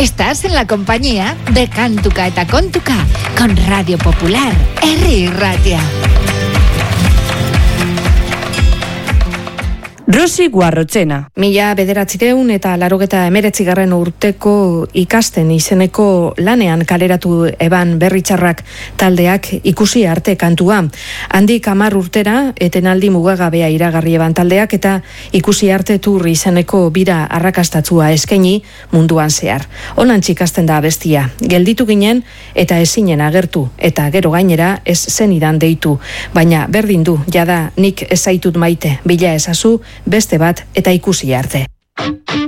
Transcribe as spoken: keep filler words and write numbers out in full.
Estás en la compañía de Kantuka eta Kontuka con Radio Popular, Herri Irratia. Rosi Guarrotxena. Mila bederatzireun eta larogeta emeretzigarren urteko ikasten izeneko lanean kaleratu eban berritxarrak taldeak ikusi arte kantua. Handik hamar urtera etenaldi mugagabea iragarri eban taldeak eta ikusi arte tur izeneko bira arrakastatzua eskaini munduan zehar. Honantz ikasten da abestia. Gelditu ginen eta ezinen agertu eta gero gainera ez zenidan deitu. Baina berdin du, jada nik ez zaitut maite, bila ezazu, beste bat eta ikusi arte.